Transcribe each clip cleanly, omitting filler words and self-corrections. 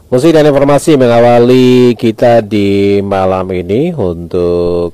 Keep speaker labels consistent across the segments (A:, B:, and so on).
A: Musik dan informasi mengawali kita di malam ini untuk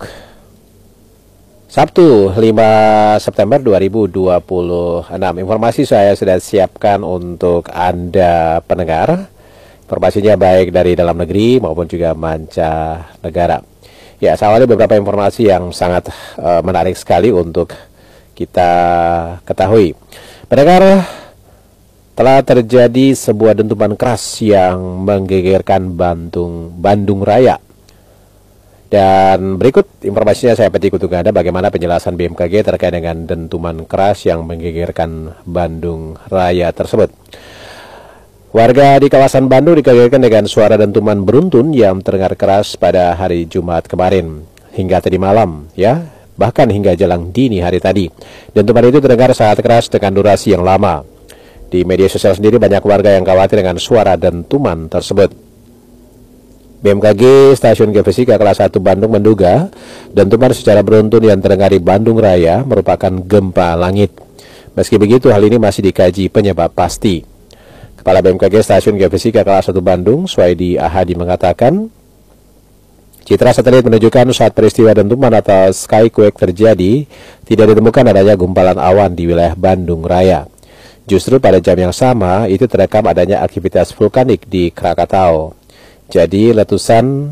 A: Sabtu 5 September 2026. Informasi saya sudah siapkan untuk Anda pendengar. Informasinya baik dari dalam negeri maupun juga mancanegara. Ya, saya awali beberapa informasi yang sangat menarik sekali untuk kita ketahui. Pendengar, telah terjadi sebuah dentuman keras yang menggegerkan Bandung Raya. Dan berikut informasinya saya petik untuk Anda bagaimana penjelasan BMKG terkait dengan dentuman keras yang menggegerkan Bandung Raya tersebut. Warga di kawasan Bandung dikagetkan dengan suara dentuman beruntun yang terdengar keras pada hari Jumat kemarin hingga tadi malam, ya, bahkan hingga jelang dini hari tadi. Dentuman itu terdengar sangat keras dengan durasi yang lama. Di media sosial sendiri banyak warga yang khawatir dengan suara dentuman tersebut. BMKG Stasiun Geofisika Kelas 1 Bandung menduga dentuman secara beruntun yang terdengar di Bandung Raya merupakan gempa langit. Meski begitu, hal ini masih dikaji penyebab pasti. Kepala BMKG Stasiun Geofisika Kelas 1 Bandung, Swaidi Ahadi mengatakan, citra satelit menunjukkan saat peristiwa dentuman atau skyquake terjadi, tidak ditemukan adanya gumpalan awan di wilayah Bandung Raya. Justru pada jam yang sama, itu terekam adanya aktivitas vulkanik di Krakatau. Jadi letusan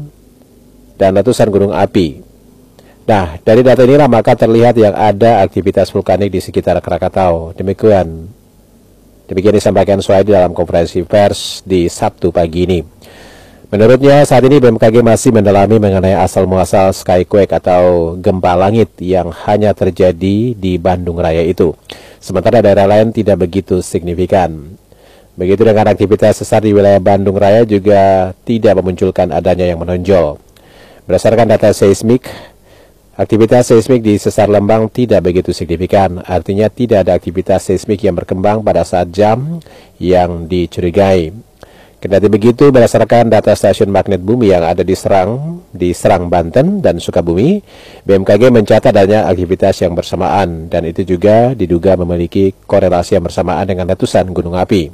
A: gunung api. Nah, dari data inilah maka terlihat yang ada aktivitas vulkanik di sekitar Krakatau. Demikian disampaikan Swaidi dalam konferensi pers di Sabtu pagi ini. Menurutnya, saat ini BMKG masih mendalami mengenai asal-muasal skyquake atau gempa langit yang hanya terjadi di Bandung Raya itu. Sementara daerah lain tidak begitu signifikan. Begitu dengan aktivitas sesar di wilayah Bandung Raya juga tidak memunculkan adanya yang menonjol. Berdasarkan data seismik, aktivitas seismik di sesar Lembang tidak begitu signifikan. Artinya tidak ada aktivitas seismik yang berkembang pada saat jam yang dicurigai. Kendati begitu, berdasarkan data stasiun magnet bumi yang ada di Serang, Banten, dan Sukabumi, BMKG mencatat adanya aktivitas yang bersamaan, dan itu juga diduga memiliki korelasi yang bersamaan dengan letusan gunung api.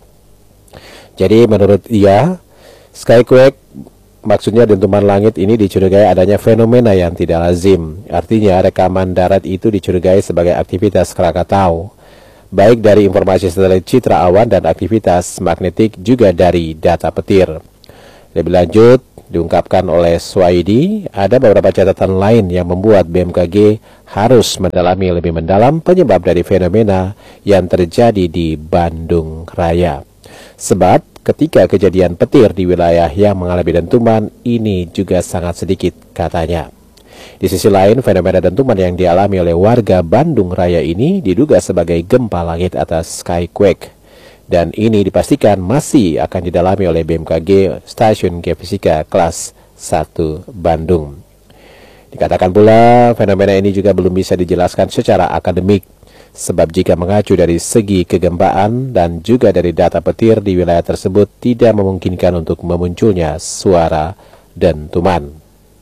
A: Jadi menurut ia, skyquake, maksudnya dentuman langit ini dicurigai adanya fenomena yang tidak lazim. Artinya rekaman darat itu dicurigai sebagai aktivitas Krakatau, baik dari informasi satelit citra awan dan aktivitas magnetik juga dari data petir. Lebih lanjut, diungkapkan oleh Swaidi, ada beberapa catatan lain yang membuat BMKG harus mendalami lebih mendalam penyebab dari fenomena yang terjadi di Bandung Raya. Sebab ketika kejadian petir di wilayah yang mengalami dentuman ini juga sangat sedikit katanya. Di sisi lain, fenomena dentuman yang dialami oleh warga Bandung Raya ini diduga sebagai gempa langit atas skyquake. Dan ini dipastikan masih akan didalami oleh BMKG Stasiun Geofisika Kelas 1 Bandung. Dikatakan pula, fenomena ini juga belum bisa dijelaskan secara akademik. Sebab jika mengacu dari segi kegempaan dan juga dari data petir di wilayah tersebut tidak memungkinkan untuk memunculnya suara dentuman.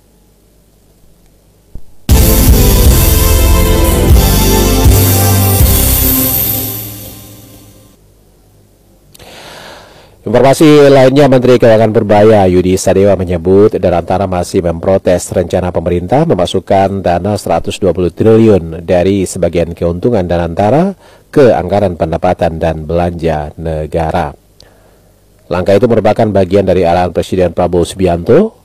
A: Informasi lainnya, Menteri Keuangan Berbaya Yudi Sadewa menyebut Danantara masih memprotes rencana pemerintah memasukkan dana 120 triliun dari sebagian keuntungan Danantara ke anggaran pendapatan dan belanja negara. Langkah itu merupakan bagian dari arahan Presiden Prabowo Subianto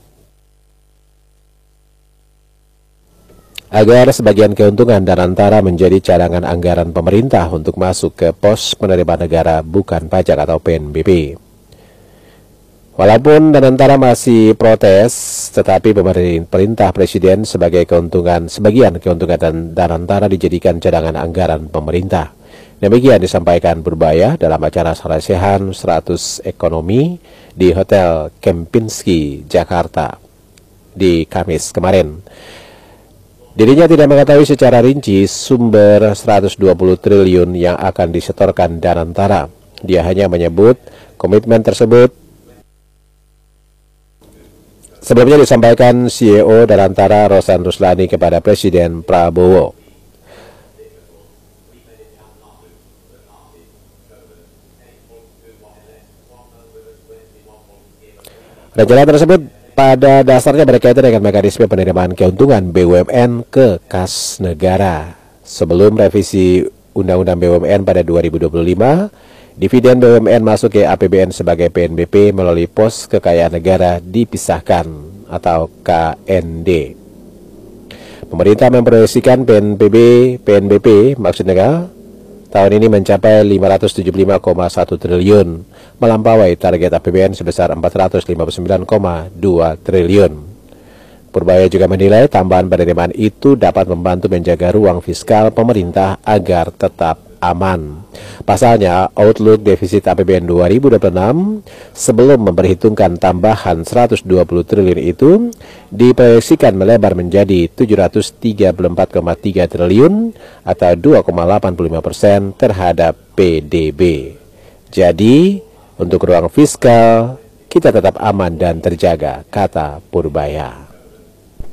A: agar sebagian keuntungan Danantara menjadi cadangan anggaran pemerintah untuk masuk ke pos penerima negara bukan pajak atau PNBP. Walaupun Danantara masih protes, tetapi pemerintah Presiden sebagian keuntungan Danantara dijadikan cadangan anggaran pemerintah. Demikian disampaikan Berbaya dalam acara Sarasehan 100 Ekonomi di Hotel Kempinski, Jakarta di Kamis kemarin. Dirinya tidak mengetahui secara rinci sumber 120 triliun yang akan disetorkan Danantara. Dia hanya menyebut komitmen tersebut sebelumnya disampaikan CEO Danantara Rosan Ruslani kepada Presiden Prabowo. Rencana tersebut pada dasarnya berkaitan dengan mekanisme penerimaan keuntungan BUMN ke kas negara. Sebelum revisi Undang-Undang BUMN pada 2025, dividen BUMN masuk ke APBN sebagai PNBP melalui pos kekayaan negara dipisahkan atau KND. Pemerintah memproyeksikan PNBP maksudnya tahun ini mencapai 575,1 triliun, melampaui target APBN sebesar 459,2 triliun. Purbaya juga menilai tambahan penerimaan itu dapat membantu menjaga ruang fiskal pemerintah agar tetap aman. Pasalnya, outlook defisit APBN 2026 sebelum memperhitungkan tambahan 120 triliun itu diproyeksikan melebar menjadi 734,3 triliun atau 2,85% terhadap PDB. Jadi, untuk ruang fiskal kita tetap aman dan terjaga, kata Purbaya.